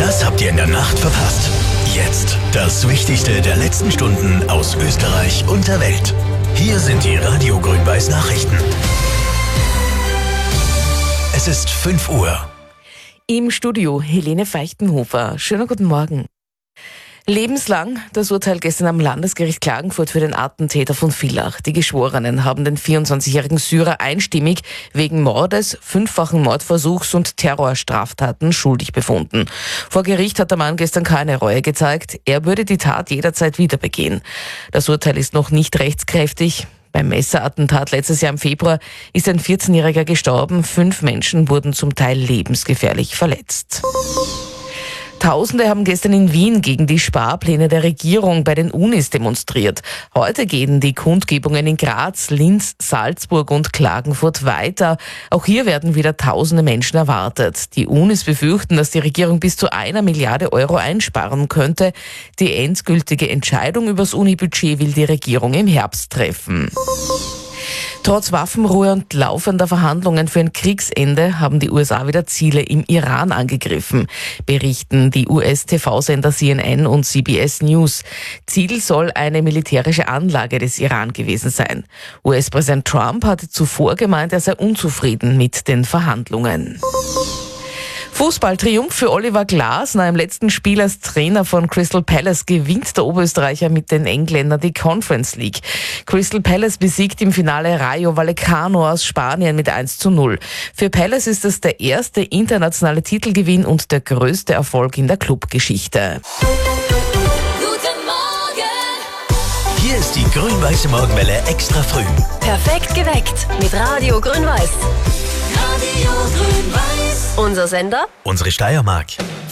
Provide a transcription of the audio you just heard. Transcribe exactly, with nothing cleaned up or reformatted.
Das habt ihr in der Nacht verpasst. Jetzt das Wichtigste der letzten Stunden aus Österreich und der Welt. Hier sind die Radio Grün-Weiß Nachrichten. Es ist fünf Uhr. Im Studio Helene Feichtenhofer. Schönen guten Morgen. Lebenslang das Urteil gestern am Landesgericht Klagenfurt für den Attentäter von Villach. Die Geschworenen haben den vierundzwanzigjährigen Syrer einstimmig wegen Mordes, fünffachen Mordversuchs und Terrorstraftaten schuldig befunden. Vor Gericht hat der Mann gestern keine Reue gezeigt. Er würde die Tat jederzeit wieder begehen. Das Urteil ist noch nicht rechtskräftig. Beim Messerattentat letztes Jahr im Februar ist ein vierzehnjähriger gestorben. Fünf Menschen wurden zum Teil lebensgefährlich verletzt. Tausende haben gestern in Wien gegen die Sparpläne der Regierung bei den Unis demonstriert. Heute gehen die Kundgebungen in Graz, Linz, Salzburg und Klagenfurt weiter. Auch hier werden wieder tausende Menschen erwartet. Die Unis befürchten, dass die Regierung bis zu einer Milliarde Euro einsparen könnte. Die endgültige Entscheidung übers Unibudget will die Regierung im Herbst treffen. Trotz Waffenruhe und laufender Verhandlungen für ein Kriegsende haben die U S A wieder Ziele im Iran angegriffen, berichten die U S-T V-Sender C N N und C B S News. Ziel soll eine militärische Anlage des Iran gewesen sein. U S-Präsident Trump hatte zuvor gemeint, er sei unzufrieden mit den Verhandlungen. Fußballtriumph für Oliver Glasner. Im letzten Spiel als Trainer von Crystal Palace gewinnt der Oberösterreicher mit den Engländern die Conference League. Crystal Palace besiegt im Finale Rayo Vallecano aus Spanien mit eins zu null. Für Palace ist es der erste internationale Titelgewinn und der größte Erfolg in der Clubgeschichte. Guten Morgen! Hier ist die Grün-Weiße Morgenwelle extra früh. Perfekt geweckt mit Radio Grün-Weiß. Radio Grün-Weiß. Unser Sender? Unsere Steiermark.